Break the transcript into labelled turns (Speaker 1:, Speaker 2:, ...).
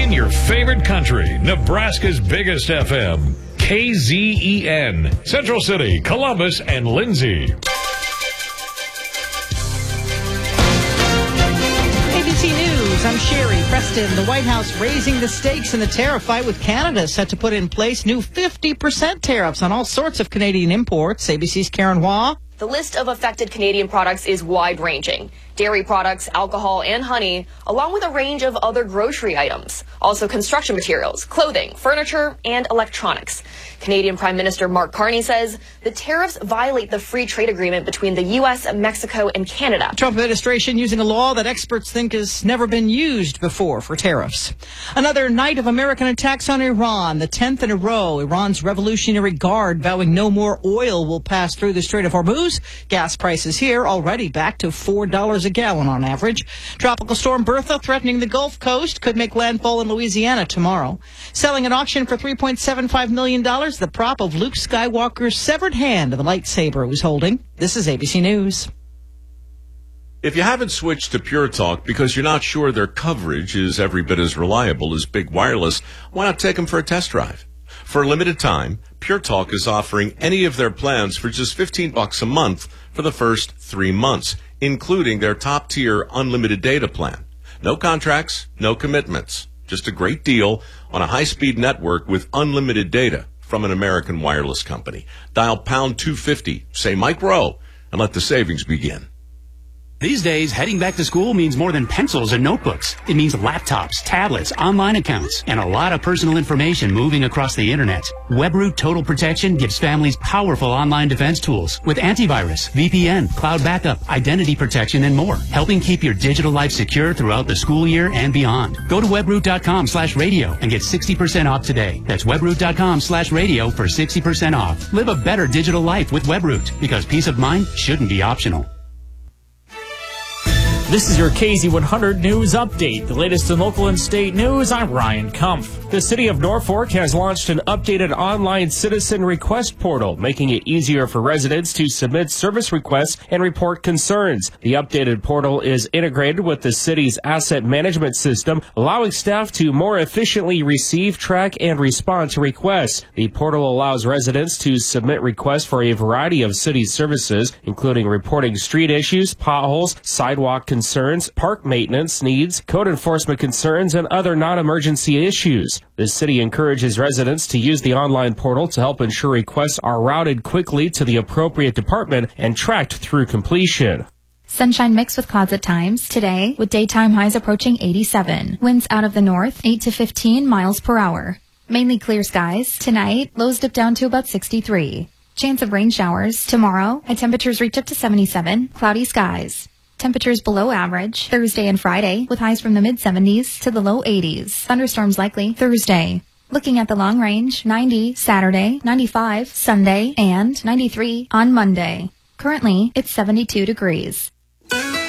Speaker 1: Playing your favorite country, Nebraska's biggest FM, KZEN, Central City, Columbus, and Lindsay.
Speaker 2: ABC News, I'm Sherry Preston. The White House raising the stakes in the tariff fight with Canada, set to put in place new 50% tariffs on all sorts of Canadian imports. ABC's Karen Hua.
Speaker 3: The list of affected Canadian products is wide-ranging. Dairy products, alcohol, and honey, along with a range of other grocery items. Also construction materials, clothing, furniture, and electronics. Canadian Prime Minister Mark Carney says the tariffs violate the free trade agreement between the U.S., Mexico, and Canada.
Speaker 2: Trump administration using a law that experts think has never been used before for tariffs. Another night of American attacks on Iran, the 10th in a row. Iran's Revolutionary Guard vowing no more oil will pass through the Strait of Hormuz. Gas prices here already back to $4 a gallon on average. Tropical storm Bertha threatening the Gulf Coast could make landfall in Louisiana tomorrow. Selling at auction for $3.75 million, the prop of Luke Skywalker's severed hand of the lightsaber he was holding. This is ABC News.
Speaker 4: If you haven't switched to Pure Talk because you're not sure their coverage is every bit as reliable as Big Wireless, why not take them for a test drive? For a limited time, Pure Talk is offering any of their plans for just $15 a month for the first 3 months, including their top-tier unlimited data plan. No contracts, no commitments. Just a great deal on a high-speed network with unlimited data from an American wireless company. Dial pound 250, say Mike Rowe, and let the savings begin.
Speaker 5: These days, heading back to school means more than pencils and notebooks. It means laptops, tablets, online accounts, and a lot of personal information moving across the internet. WebRoot Total Protection gives families powerful online defense tools with antivirus, VPN, cloud backup, identity protection, and more, helping keep your digital life secure throughout the school year and beyond. Go to webroot.com/radio and get 60% off today. That's webroot.com/radio for 60% off. Live a better digital life with WebRoot, because peace of mind shouldn't be optional.
Speaker 6: This is your KZ100 News Update. The latest in local and state news, I'm Ryan Kumpf. The city of Norfolk has launched an updated online citizen request portal, making it easier for residents to submit service requests and report concerns. The updated portal is integrated with the city's asset management system, allowing staff to more efficiently receive, track, and respond to requests. The portal allows residents to submit requests for a variety of city services, including reporting street issues, potholes, sidewalk concerns, park maintenance needs, code enforcement concerns, and other non-emergency issues. The city encourages residents to use the online portal to help ensure requests are routed quickly to the appropriate department and tracked through completion.
Speaker 7: Sunshine mixed with clouds at times today, with daytime highs approaching 87. Winds out of the north, 8 to 15 miles per hour. Mainly clear skies. Tonight, lows dip down to about 63. Chance of rain showers. Tomorrow, high temperatures reach up to 77. Cloudy skies. Temperatures below average Thursday and Friday, with highs from the mid-70s to the low 80s. Thunderstorms likely Thursday. Looking at the long range, 90 Saturday, 95 Sunday, and 93 on Monday. Currently, it's 72 degrees.